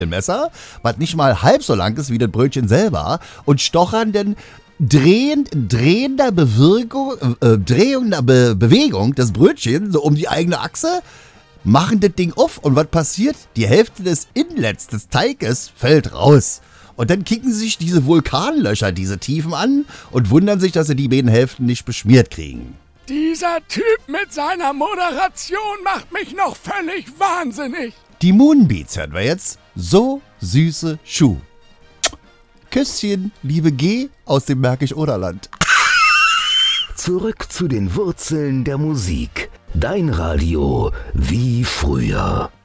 Messer, was nicht mal halb so lang ist wie das Brötchen selber, und stochernden, drehender Bewegung des Brötchens so um die eigene Achse, machen das Ding auf, und was passiert? Die Hälfte des Inlets des Teiges fällt raus. Und dann kicken sich diese Vulkanlöcher diese Tiefen an und wundern sich, dass sie die beiden Hälften nicht beschmiert kriegen. Dieser Typ mit seiner Moderation macht mich noch völlig wahnsinnig. Die Moonbeats hören wir jetzt. So süße Schuh. Küsschen, liebe G aus dem Märkisch-Oderland. Zurück zu den Wurzeln der Musik. Dein Radio wie früher.